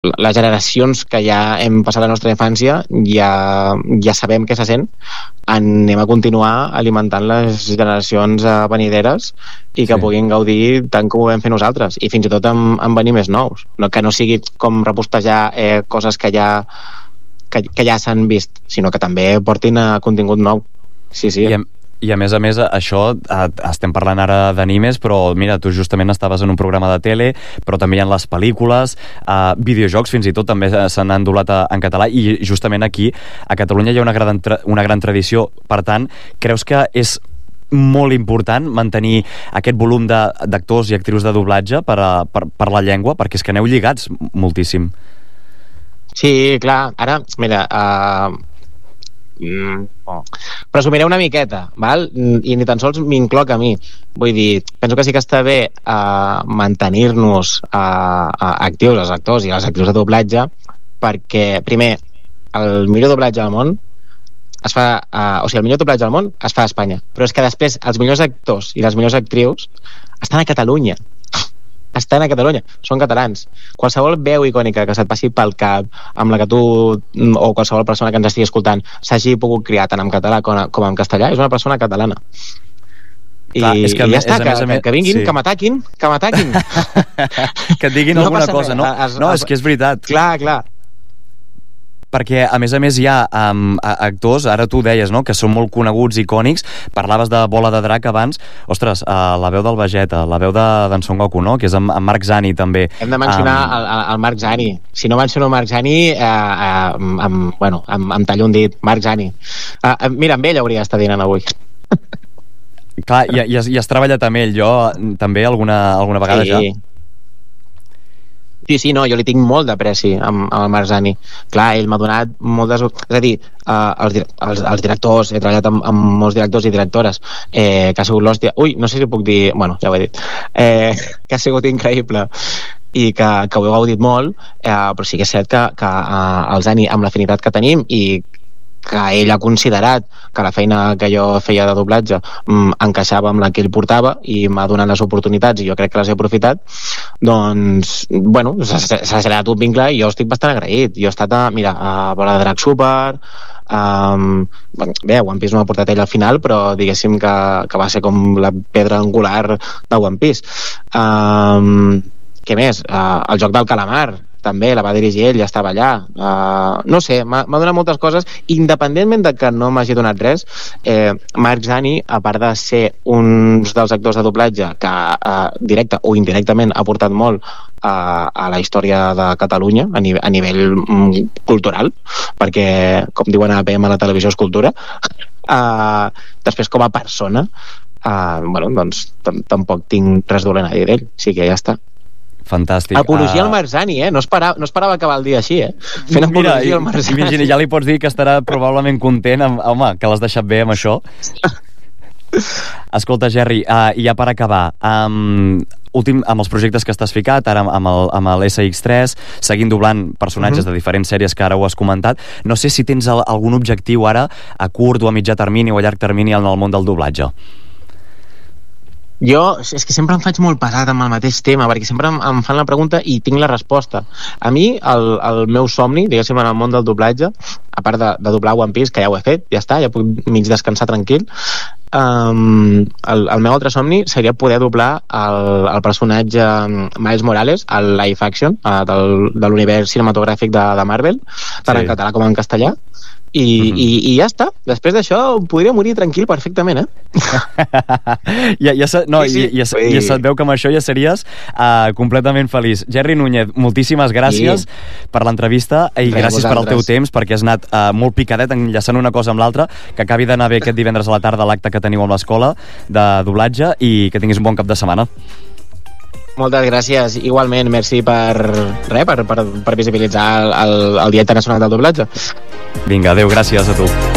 les generacions que ja hem passat la nostra infància ja sabem què se sent, anem a continuar alimentant les generacions venideres i que puguin gaudir tant com ho vam fer nosaltres, i fins i tot amb venir més nous, que no sigui com repostejar coses que ja s'han vist, sinó que també portin contingut nou. Sí. I a més, això, estem parlant ara d'animes, però mira, tu justament estaves en un programa de tele, però també hi ha les pel·lícules, videojocs fins i tot també s'han endolat en català, i justament aquí a Catalunya hi ha una gran tradició. Per tant, creus que és molt important mantenir aquest volum d'actors i actrius de doblatge per la llengua? Perquè és que aneu lligats moltíssim. Sí, clar. Ara, mira, presumiré una miqueta, val? I ni tan sols m'incloc a mi. Vull dir, penso que sí que està bé mantenir-nos actius, els actors i les actrius de doblatge, perquè, primer, el millor doblatge del món es fa, el millor doblatge del món es fa a Espanya, però és que després els millors actors i les millors actrius estan a Catalunya. Són catalans. Qualsevol veu icònica que se't passi pel cap, amb la que tu o qualsevol persona que ens estigui escoltant s'hagi pogut criar tant en català com en castellà, és una persona catalana. Clar, és que ja està, que vinguin, sí. que m'ataquin. Que et diguin alguna cosa, no? No, és que és veritat. Clar. Perquè, a més, hi ha actors, ara tu deies, no?, que són molt coneguts, icònics, parlaves de Bola de Drac abans, ostres, la veu del Vegeta, la veu d'en Son Goku, no?, que és amb Marc Zani, també. Hem de mencionar el Marc Zani. Si no menciono Marc Zani, em tallo un dit. Marc Zani. Mira, amb ell hauria d'estar dinant avui. Clar, i has treballat amb ell, jo també alguna vegada ja. Sí, no, jo li tinc molt d'apreci amb el Marc Zani. Clar, ell m'ha donat moltes... És a dir, els directors, he treballat amb molts directors i directores, que ha sigut l'hòstia... Ui, no sé si puc dir... Bueno, ja ho he dit. Que ha sigut increïble i que ho he gaudit molt, però sí que és cert que el Zani, amb l'afinitat que tenim i que ell ha considerat que la feina que jo feia de doblatge encaixava amb la que ell portava i m'ha donat les oportunitats i jo crec que les he aprofitat, doncs, bueno, s'ha generat un vincle i jo estic bastant agraït. Jo he estat a Bola de Drac Super, bé, One Piece no m'ha portat ell al final, però diguéssim que va ser com la pedra angular de One Piece. Què més? El Joc del Calamar també la va dirigir ell, ja estava allà. No sé, m'ha donat moltes coses, independentment de que no m'hagi donat res. Marc Zani, a part de ser un dels actors de doblatge que directe o indirectament ha portat molt a la història de Catalunya a nivell cultural, perquè, com diuen a APM, a la televisió és cultura, després com a persona, doncs tampoc tinc res dolent a dir d'ell, sí que ja està. Fantàstic. Apologia al Marc Zani, no esperava acabar el dia així, fent apologia al Marc Zani. Imagina, ja li pots dir que estarà probablement content home, que l'has deixat bé amb això. Escolta, Gerri, i ja per acabar, últim, amb els projectes que estàs ficat, ara amb el SX3, seguint doblant personatges de diferents sèries que ara ho has comentat, no sé si tens algun objectiu ara a curt o a mitjà termini o a llarg termini en el món del doblatge. Jo, és que sempre em faig molt pesat amb el mateix tema, perquè sempre em fan la pregunta i tinc la resposta. A mi, el meu somni, diguéssim, en el món del doblatge, a part de doblar One Piece, que ja ho he fet, ja està, ja puc mig descansar tranquil, el meu altre somni seria poder doblar el personatge Miles Morales al live action de l'univers cinematogràfic de Marvel, tant en català com en castellà. I ja està. Després d'això podria morir tranquil perfectament, Ja se't veu que amb això ja series completament feliç. Gerri Núñez, moltíssimes gràcies per l'entrevista i gràcies per al teu temps, perquè has anat molt picadet enllaçant una cosa amb l'altra, que acabi d'anar bé aquest divendres a la tarda l'acte que teniu amb l'escola de doblatge i que tinguis un bon cap de setmana. Moltes gràcies. Igualment, merci per visibilitzar el Dia Internacional del Doblatge. Vinga, adeu, gràcies a tu.